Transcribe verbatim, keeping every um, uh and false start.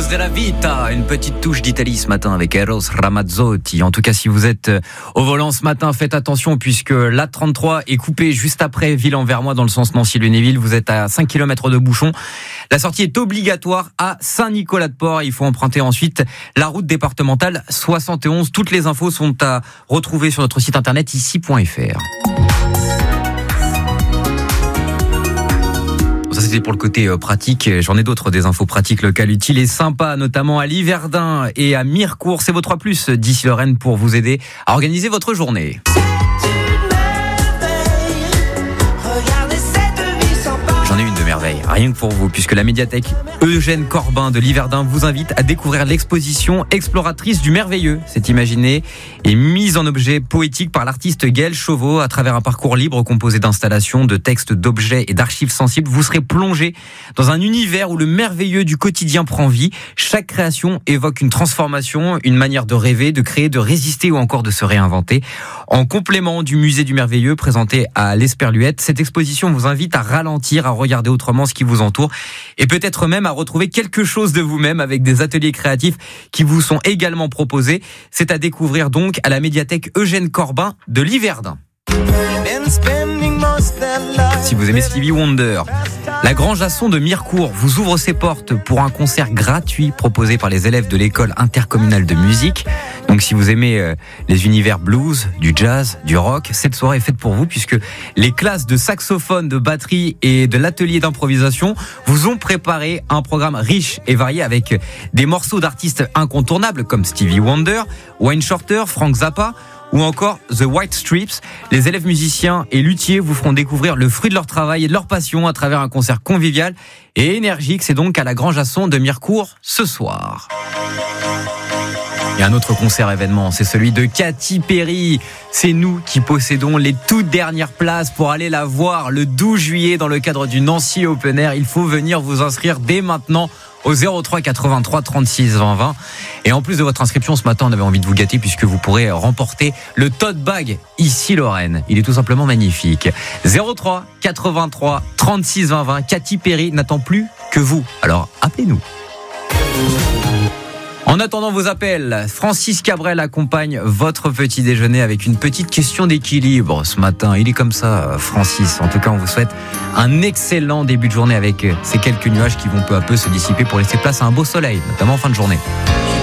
de la vita, une petite touche d'Italie ce matin avec Eros Ramazzotti. En tout cas, si vous êtes au volant ce matin, faites attention puisque l'A trente-trois est coupée juste après Ville-en-Vermois dans le sens Nancy-Lunéville. Vous êtes à cinq kilomètres de bouchon. La sortie est obligatoire à Saint-Nicolas-de-Port. Il faut emprunter ensuite la route départementale soixante et onze. Toutes les infos sont à retrouver sur notre site internet ici point f r. Ça, c'était pour le côté pratique. J'en ai d'autres, des infos pratiques locales utiles et sympas, notamment à Liverdun et à Mirecourt. C'est vos trois plus d'ici Lorraine pour vous aider à organiser votre journée. J'en ai une de merveille, rien que pour vous, puisque la médiathèque Eugène Corbin de Liverdun vous invite à découvrir l'exposition exploratrice du merveilleux. C'est imaginé et mise en objet poétique par l'artiste Gaël Chauveau à travers un parcours libre composé d'installations, de textes, d'objets et d'archives sensibles. Vous serez plongé dans un univers où le merveilleux du quotidien prend vie. Chaque création évoque une transformation, une manière de rêver, de créer, de résister ou encore de se réinventer. En complément du musée du merveilleux présenté à l'Esperluette, cette exposition vous invite à ralentir, à regarder autrement ce qui vous entoure et peut-être même à retrouver quelque chose de vous-même avec des ateliers créatifs qui vous sont également proposés. C'est à découvrir donc à la médiathèque Eugène Corbin de Liverdun. Si vous aimez Stevie Wonder, la Grange à Son de Mirecourt vous ouvre ses portes pour un concert gratuit proposé par les élèves de l'école intercommunale de musique. Donc si vous aimez euh, les univers blues, du jazz, du rock, cette soirée est faite pour vous puisque les classes de saxophone, de batterie et de l'atelier d'improvisation vous ont préparé un programme riche et varié avec des morceaux d'artistes incontournables comme Stevie Wonder, Wayne Shorter, Frank Zappa ou encore The White Stripes. Les élèves musiciens et luthiers vous feront découvrir le fruit de leur travail et de leur passion à travers un concert convivial et énergique. C'est donc à la Grange à Son de Mirecourt ce soir. Et un autre concert événement, c'est celui de Katy Perry. C'est nous qui possédons les toutes dernières places pour aller la voir le douze juillet dans le cadre du Nancy Open Air. Il faut venir vous inscrire dès maintenant au zéro trois quatre-vingt-trois trente-six vingt vingt. Et en plus de votre inscription ce matin, on avait envie de vous gâter puisque vous pourrez remporter le tote bag ici Lorraine. Il est tout simplement magnifique. zéro trois quatre-vingt-trois trente-six vingt vingt. Katy Perry n'attend plus que vous. Alors appelez-nous. En attendant vos appels, Francis Cabrel accompagne votre petit déjeuner avec une petite question d'équilibre ce matin. Il est comme ça, Francis. En tout cas, on vous souhaite un excellent début de journée avec ces quelques nuages qui vont peu à peu se dissiper pour laisser place à un beau soleil, notamment en fin de journée.